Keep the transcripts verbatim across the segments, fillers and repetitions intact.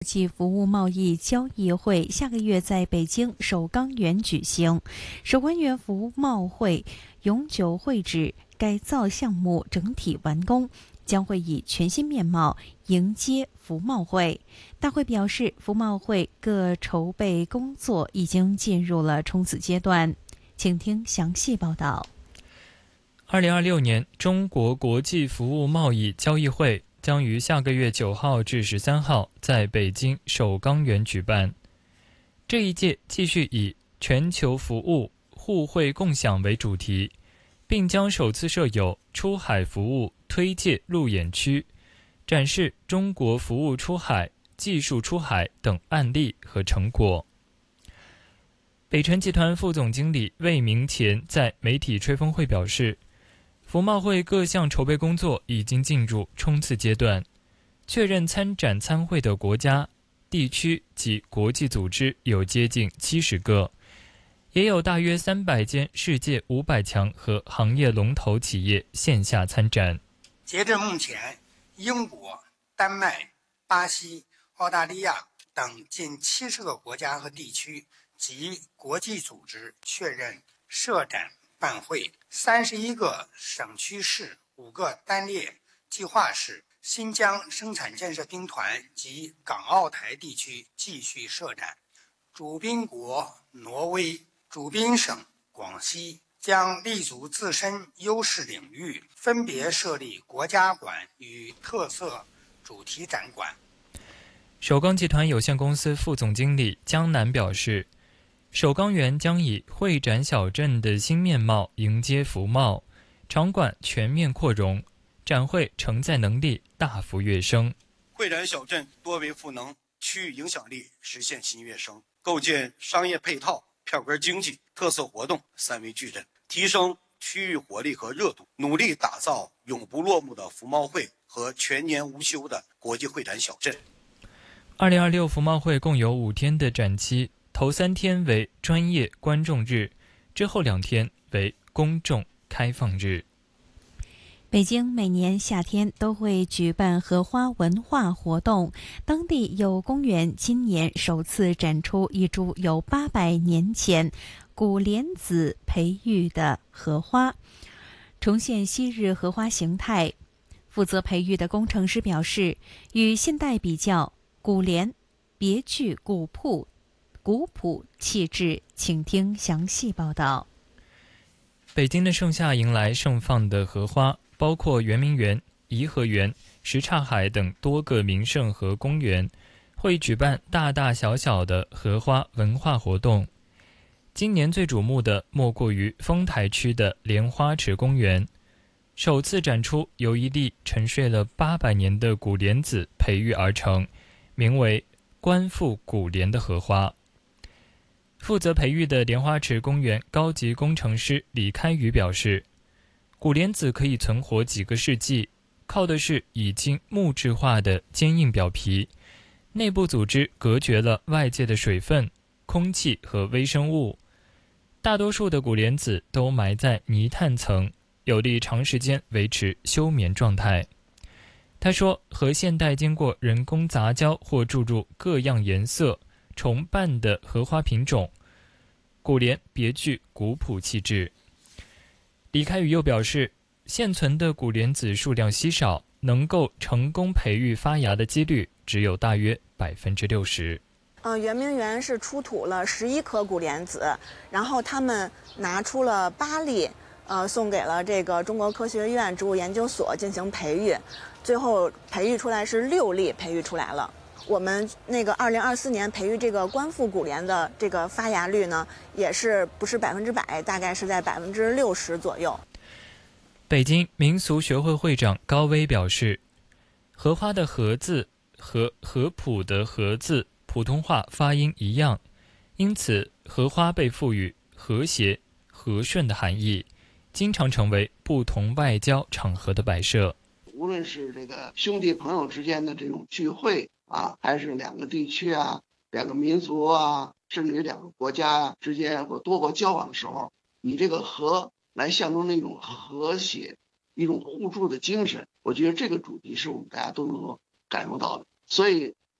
国际服务贸易交易会下个月在北京首钢园举行，首钢园服务贸会永久会址改造项目整体完工，将会以全新面貌迎接服贸会。大会表示，服贸会各筹备工作已经进入了冲刺阶段。请听详细报道。 二零二六年中国国际服务贸易交易会将于下个月九号至十三号在北京首钢园举办。这一届继续以全球服务互惠共享为主题，并将首次设有出海服务推介路演区，展示中国服务出海、技术出海等案例和成果。北辰集团副总经理魏明前在媒体吹风会表示，服贸会各项筹备工作已经进入冲刺阶段，确认参展参会的国家、地区及国际组织有接近七十个，也有大约三百间世界五百强和行业龙头企业线下参展。 截至目前，英国、丹麦、巴西、澳大利亚等近七十个国家和地区及国际组织确认设展办会，三十一个省区市、五个单列计划市、新疆生产建设兵团及港澳台地区继续设展。主宾国挪威、主宾省广西将立足自身优势领域，分别设立国家馆与特色主题展馆。 首钢集团有限公司副总经理江南表示，首钢园将以会展小镇的新面貌迎接服贸，场馆全面扩容，展会承载能力大幅跃升。 会展小镇多维赋能，区域影响力实现新跃升，构建商业配套、票根经济、特色活动三维矩阵，提升区域活力和热度，努力打造永不落幕的服贸会和全年无休的国际会展小镇。 二零二六服贸会共有五天的展期，头三天为专业观众日，之后两天为公众开放日。 北京每年夏天都会举办荷花文化活动，当地有公园今年首次展出一株有八百年前古莲子培育的荷花，重现昔日荷花形态。负责培育的工程师表示，与现代比较，古莲别具古朴古朴气质。请听详细报道。 北京的盛夏迎来盛放的荷花，包括圆明园、颐和园、什刹海等多个名胜和公园，会举办大大小小的荷花文化活动。今年最瞩目的莫过于丰台区的莲花池公园，首次展出由一粒沉睡了八百年的古莲子培育而成，名为观复古莲的荷花。负责培育的莲花池公园高级工程师李开宇表示，古莲子可以存活几个世纪，靠的是已经木质化的坚硬表皮，内部组织隔绝了外界的水分、空气和微生物。大多数的古莲子都埋在泥炭层，有利长时间维持休眠状态。他说，和现代经过人工杂交或注入各样颜色、重瓣的荷花品种，古莲别具古朴气质。李开宇又表示，现存的古莲子数量稀少，能够成功培育发芽的几率只有大约百分之六十。 呃，圆明园是出土了十一颗古莲子，然后他们拿出了八粒，呃，送给了这个中国科学院植物研究所进行培育，最后培育出来是六粒，培育出来了。我们那个二零二四年培育这个观复古莲的这个发芽率呢，也是不是百分之百，大概是在百分之六十左右。 北京民俗学会会长高威表示，荷花的荷字和合谱的荷字普通话发音一样，因此荷花被赋予和谐、和顺的含义，经常成为不同外交场合的摆设。 无论是这个兄弟朋友之间的这种聚会啊，还是两个地区啊、两个民族啊，甚至于两个国家啊之间或多国交往的时候，以这个和来象征那种和谐、一种互助的精神，我觉得这个主题是我们大家都能够感受到的。所以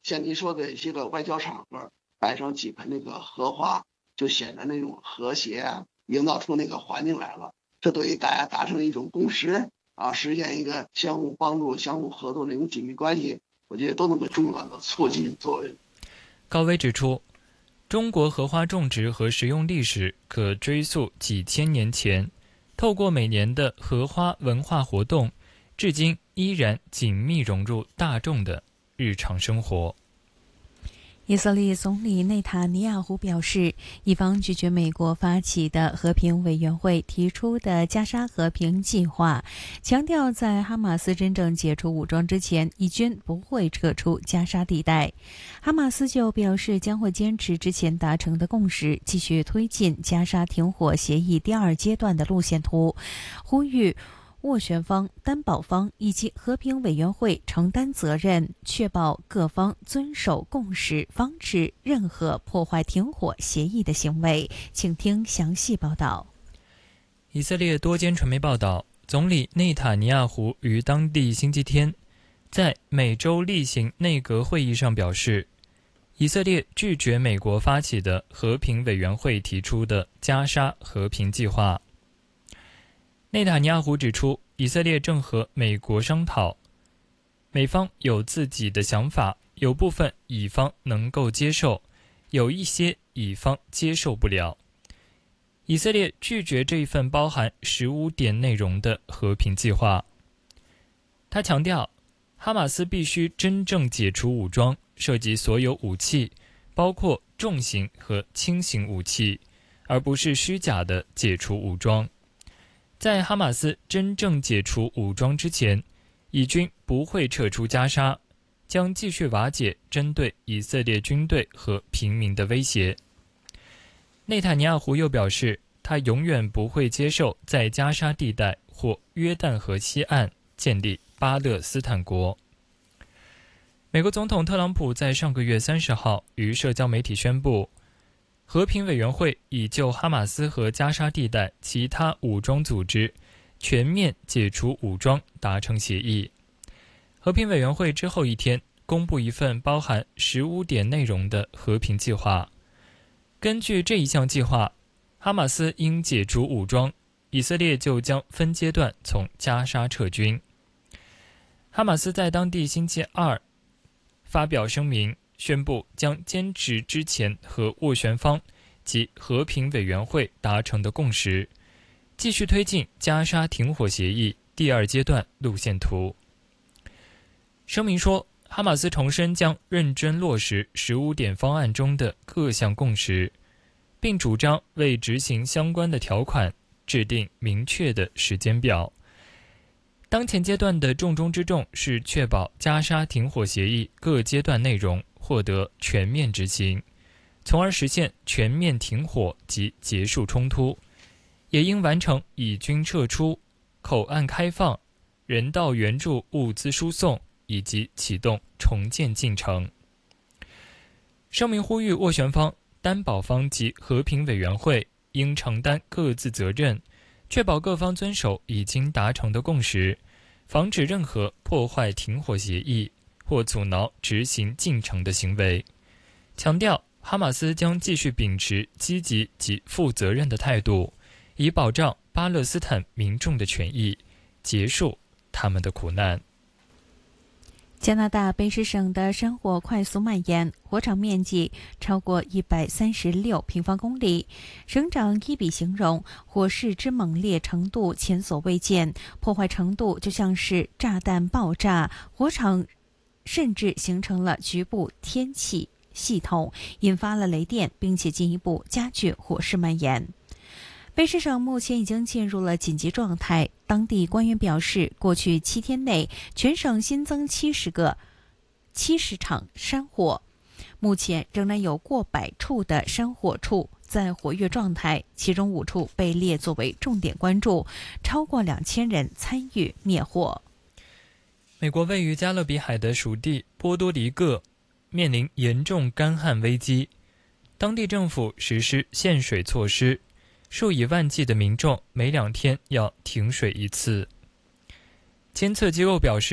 像您说的一些个外交场合，摆上几盆那个荷花，就显得那种和谐啊，营造出那个环境来了。这对于大家达成一种共识啊，实现一个相互帮助、相互合作的一种紧密关系，我觉得都能够重要的促进作用。 高威指出，中国荷花种植和食用历史可追溯几千年前，透过每年的荷花文化活动，至今依然紧密融入大众的日常生活。 以色列总理内塔尼亚胡表示，以方拒绝美国发起的和平委员会提出的加沙和平计划，强调在哈马斯真正解除武装之前，以军不会撤出加沙地带。哈马斯就表示将会坚持之前达成的共识，继续推进加沙停火协议第二阶段的路线图，呼吁斡旋方、担保方以及和平委员会承担责任，确保各方遵守共识，防止任何破坏停火协议的行为。请听详细报道。 以色列多间传媒报道，总理内塔尼亚胡于当地星期天在每周例行内阁会议上表示，以色列拒绝美国发起的和平委员会提出的加沙和平计划。内塔尼亚胡指出，以色列正和美国商讨，美方有自己的想法，有部分以方能够接受，有一些以方接受不了。以色列拒绝这一份包含十五点内容的和平计划。他强调，哈马斯必须真正解除武装，涉及所有武器，包括重型和轻型武器，而不是虚假的解除武装。在哈马斯真正解除武装之前，以军不会撤出加沙，将继续瓦解针对以色列军队和平民的威胁。内塔尼亚胡又表示，他永远不会接受在加沙地带或约旦河西岸建立巴勒斯坦国。美国总统特朗普在上个月三十号于社交媒体宣布，和平委员会已就哈马斯和加沙地带其他武装组织全面解除武装达成协议。和平委员会之后一天公布一份包含十五点内容的和平计划。根据这一项计划，哈马斯应解除武装，以色列就将分阶段从加沙撤军。哈马斯在当地星期二发表声明，宣布将坚持之前和斡旋方及和平委员会达成的共识，继续推进加沙停火协议第二阶段路线图。声明说，哈马斯重申将认真落实十五点方案中的各项共识，并主张为执行相关的条款制定明确的时间表。当前阶段的重中之重是确保加沙停火协议各阶段内容获得全面执行，从而实现全面停火及结束冲突，也应完成以军撤出、口岸开放、人道援助物资输送以及启动重建进程。声明呼吁斡旋方、担保方及和平委员会应承担各自责任，确保各方遵守已经达成的共识，防止任何破坏停火协议或阻挠执行进程的行为。强调哈马斯将继续秉持积极及负责任的态度，以保障巴勒斯坦民众的权益，结束他们的苦难。 加拿大卑诗省的山火快速蔓延，火场面积超过一百三十六平方公里。省长伊比形容火势之猛烈程度前所未见，破坏程度就像是炸弹爆炸，火场甚至形成了局部天气系统，引发了雷电，并且进一步加剧火势蔓延。卑诗省目前已经进入了紧急状态。当地官员表示，过去七天内，全省新增七十个、七十场山火，目前仍然有过百处的山火处在活跃状态，其中五处被列作为重点关注，超过两千人参与灭火。 美国位于加勒比海的属地波多黎各面临严重干旱危机，当地政府实施限水措施。数以万计的民众每两天要停水一次。监测机构表示，波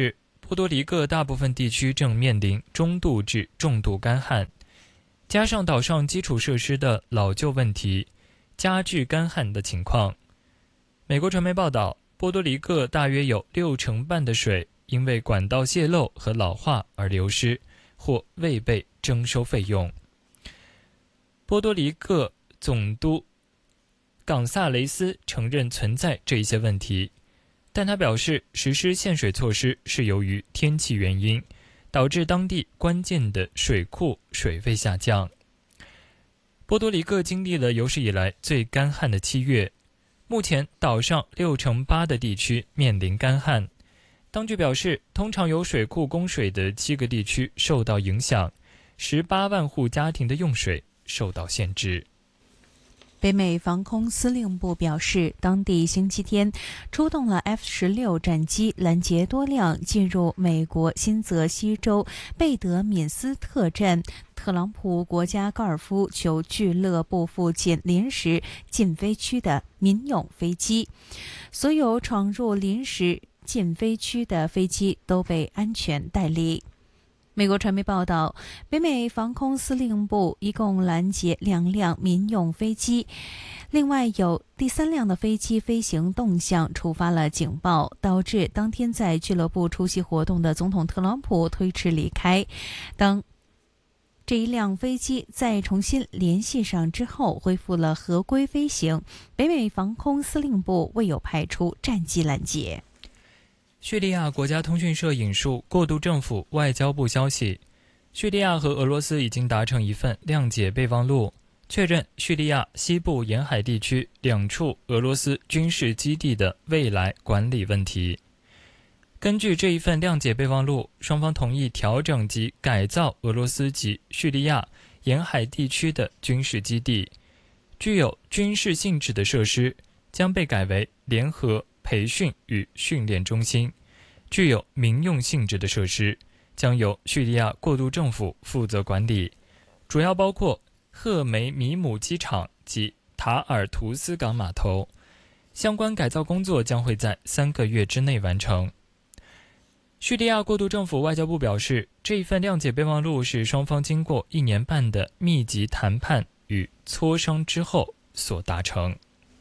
波多黎各大部分地区正面临中度至重度干旱，加上岛上基础设施的老旧问题，加剧干旱的情况。美国传媒报道，波多黎各大约有六成半的水因为管道泄漏和老化而流失，或未被征收费用。波多黎各总督冈萨雷斯承认存在这一些问题，但他表示实施限水措施是由于天气原因，导致当地关键的水库水位下降。波多黎各经历了有史以来最干旱的七月，目前岛上六成八的地区面临干旱。当局表示，通常有水库供水的七个地区受到影响，十八万户家庭的用水受到限制。 北美防空司令部表示，当地星期天出动了 F 十六 战机拦截多辆进入美国新泽西州贝德敏斯特镇特朗普国家高尔夫球俱乐部附近临时禁飞区的民用飞机。所有闯入临时禁飞区的飞机都被安全带离。美国传媒报道，北美防空司令部一共拦截两辆民用飞机，另外有第三辆的飞机飞行动向触发了警报，导致当天在俱乐部出席活动的总统特朗普推迟离开。当这一辆飞机在重新联系上之后，恢复了合规飞行。北美防空司令部未有派出战机拦截。 叙利亚国家通讯社引述过渡政府外交部消息，叙利亚和俄罗斯已经达成一份谅解备忘录，确认叙利亚西部沿海地区两处俄罗斯军事基地的未来管理问题。根据这一份谅解备忘录，双方同意调整及改造俄罗斯及叙利亚沿海地区的军事基地，具有军事性质的设施将被改为联合培训与训练中心，具有民用性质的设施将由叙利亚过渡政府负责管理，主要包括赫梅米姆机场及塔尔图斯港码头。相关改造工作将会在三个月之内完成。叙利亚过渡政府外交部表示，这一份谅解备忘录是双方经过一年半的密集谈判与磋商之后所达成。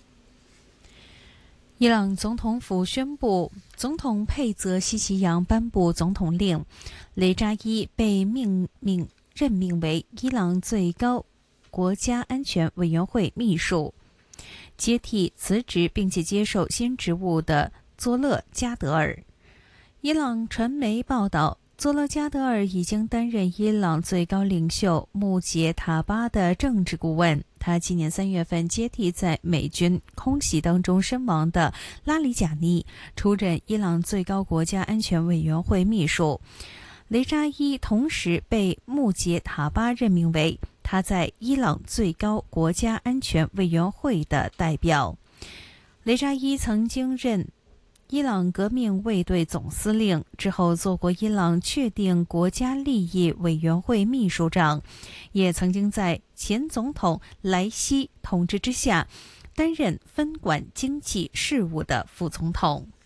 伊朗总统府宣布，总统佩泽西奇扬颁布总统令，雷扎伊被命名任命为伊朗最高国家安全委员会秘书，接替辞职并且接受新职务的佐勒加德尔。伊朗传媒报道，佐勒加德尔已经担任伊朗最高领袖穆杰塔巴的政治顾问。他今年三月份接替在美军空袭当中身亡的拉里贾尼，出任伊朗最高国家安全委员会秘书。雷扎伊同时被穆杰塔巴任命为他在伊朗最高国家安全委员会的代表。雷扎伊曾经任伊朗革命卫队总司令，之后做过伊朗确定国家利益委员会秘书长，也曾经在前总统莱西统治之下担任分管经济事务的副总统。